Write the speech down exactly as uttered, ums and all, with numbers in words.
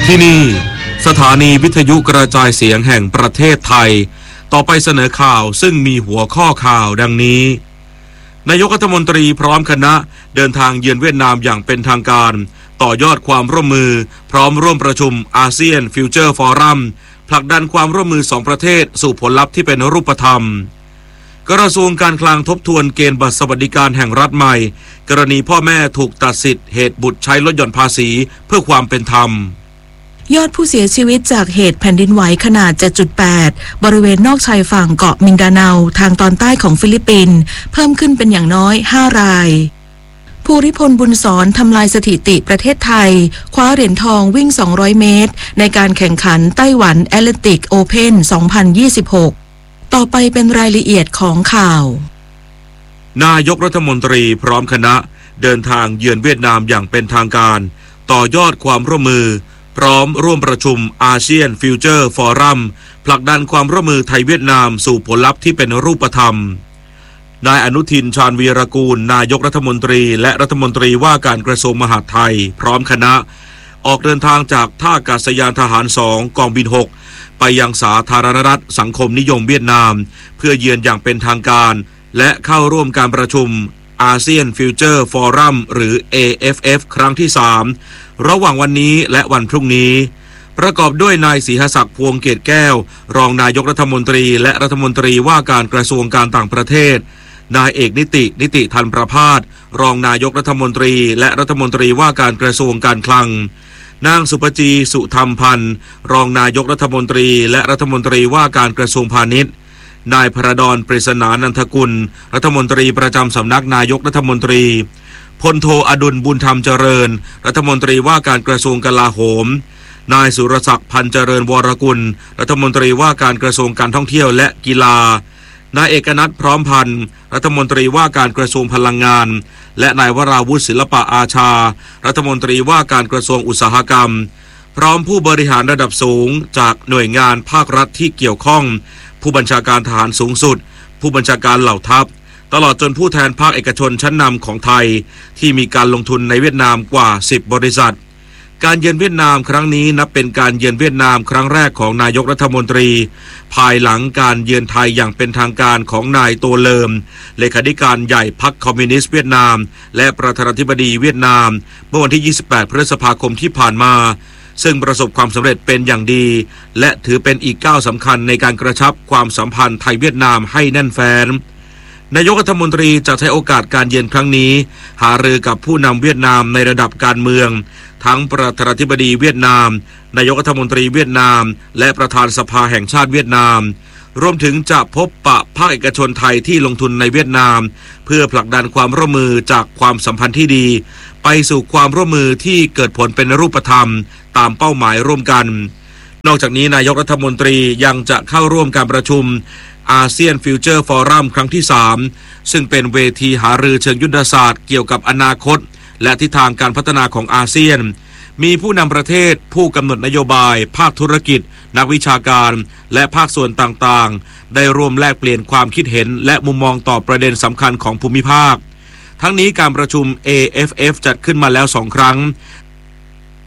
ที่นี่สถานีวิทยุกระจายเสียงแห่งประเทศไทยต่อไปเสนอข่าวซึ่งมีหัวข้อข่าวดังนี้นายกรัฐมนตรีพร้อมคณะเดินทางเยือนเวียดนามอย่างเป็นทางการต่อยอดความร่วมมือพร้อมร่วมประชุมอาเซียนฟิวเจอร์ฟอรัมผลักดันความร่วมมือสองประเทศสู่ผลลัพธ์ที่เป็นรูปธรรมกระทรวงการคลังทบทวนเกณฑ์บัตรสวัสดิการแห่งรัฐใหม่กรณีพ่อแม่ถูกตัดสิทธิ์เหตุบุตรใช้ลดหย่อนภาษีเพื่อความเป็นธรรมยอดผู้เสียชีวิตจากเหตุแผ่นดินไหวขนาด เจ็ดจุดแปด บริเวณนอกชายฝั่งเกาะมินดาเนาทางตอนใต้ของฟิลิปปินส์เพิ่มขึ้นเป็นอย่างน้อยห้ารายภูริพลบุญสอนทำลายสถิติประเทศไทยคว้าเหรียญทองวิ่งสองร้อยเมตรในการแข่งขันไต้หวันแอตเลติกโอเพ่นสองพันยี่สิบหกต่อไปเป็นรายละเอียดของข่าวนายกรัฐมนตรีพร้อมคณะเดินทางเยือนเวียดนามอย่างเป็นทางการต่อยอดความร่วมมือพร้อมร่วมประชุมอาเซียนฟิวเจอร์ฟอรัมผลักดันความร่วมมือไทยเวียดนามสู่ผลลัพธ์ที่เป็นรูปธรรมนายอนุทินชาญวีรกูลนายกรัฐมนตรีและรัฐมนตรีว่าการกระทรวงมหาดไทยพร้อมคณะออกเดินทางจากท่าอากาศยานทหารสองกองบินหกไปยังสาธารณรัฐสังคมนิยมเวียดนามเพื่อเยือนอย่างเป็นทางการและเข้าร่วมการประชุมอาเซียนฟิวเจอร์ฟอรัมหรือ เอ เอฟ เอฟ ครั้งที่สามระหว่างวันนี้และวันพรุ่งนี้ประกอบด้วยนายศรีหศักดิ์พวงเกตแก้วรองนายกรัฐมนตรีและรัฐมนตรีว่าการกระทรวงการต่างประเทศนายเอกนิตินิติธันประภาสรองนายกรัฐมนตรีและรัฐมนตรีว่าการกระทรวงการคลังนางสุปจีสุธรรมพันธ์รองนายกรัฐมนตรีและรัฐมนตรีว่าการกระทรวงพาณิชย์นายพระดอนปริศนานันทกุลรัฐมนตรีประจำสำนักนายกรัฐมนตรีพลโทอดุลบุญธรรมเจริญรัฐมนตรีว่าการกระทรวงกลาโหมนายสุรศักดิ์พันธ์เจริญวรกุลรัฐมนตรีว่าการกระทรวงการท่องเที่ยวและกีฬานายเอกนัทพร้อมพันธ์รัฐมนตรีว่าการกระทรวงพลังงานและนายวราวุฒิศิลปะอาชารัฐมนตรีว่าการกระทรวงอุตสาหกรรมพร้อมผู้บริหารระดับสูงจากหน่วยงานภาครัฐที่เกี่ยวข้องผู้บัญชาการทหารสูงสุดผู้บัญชาการเหล่าทัพตลอดจนผู้แทนภาคเอกชนชั้นนำของไทยที่มีการลงทุนในเวียดนามกว่าสิบบริษัทการเยือนเวียดนามครั้งนี้นับเป็นการเยือนเวียดนามครั้งแรกของนายกรัฐมนตรีภายหลังการเยือนไทยอย่างเป็นทางการของนายโตเลิมเลขาธิการใหญ่พรรคคอมมิวนิสต์เวียดนามและประธานาธิบดีเวียดนามเมื่อวันที่ยี่สิบแปดพฤษภาคมที่ผ่านมาซึ่งประสบความสำเร็จเป็นอย่างดีและถือเป็นอีกก้าวสำคัญในการกระชับความสัมพันธ์ไทยเวียดนามให้แน่นแฟ้นนายกรัฐมนตรีจะใช้โอกาสการเยือนครั้งนี้หารือกับผู้นำเวียดนามในระดับการเมืองทั้งประธานาธิบดีเวียดนามนายกรัฐมนตรีเวียดนามและประธานสภาแห่งชาติเวียดนามรวมถึงจะพบปะภาคเอกชนไทยที่ลงทุนในเวียดนามเพื่อผลักดันความร่วมมือจากความสัมพันธ์ที่ดีไปสู่ความร่วมมือที่เกิดผลเป็นรูปธรรมตามเป้าหมายร่วมกันนอกจากนี้นายกรัฐมนตรียังจะเข้าร่วมการประชุมอาเซียนฟิวเจอร์ฟอรัมครั้งที่สามซึ่งเป็นเวทีหารือเชิงยุทธศาสตร์เกี่ยวกับอนาคตและทิศทางการพัฒนาของอาเซียนมีผู้นำประเทศผู้กำหนดนโยบายภาคธุรกิจนักวิชาการและภาคส่วนต่างๆได้ร่วมแลกเปลี่ยนความคิดเห็นและมุมมองต่อประเด็นสำคัญของภูมิภาคทั้งนี้การประชุม เอ เอฟ เอฟ จัดขึ้นมาแล้วสองครั้ง